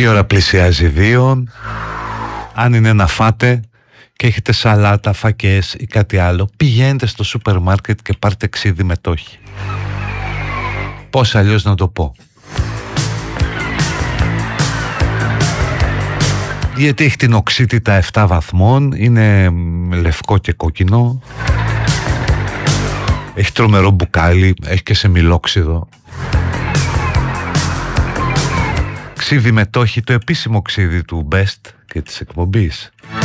Η ώρα πλησιάζει 2. Αν είναι να φάτε και έχετε σαλάτα, φακές ή κάτι άλλο, πηγαίνετε στο σούπερ μάρκετ και πάρτε ξύδι με τόχη. Πώς αλλιώς να το πω? Γιατί έχει την οξύτητα 7 βαθμών, είναι λευκό και κόκκινο, έχει τρομερό μπουκάλι, έχει και σε μιλόξιδο. Ξύδι με τόχη, το επίσημο ξύδι του Best και της εκπομπής.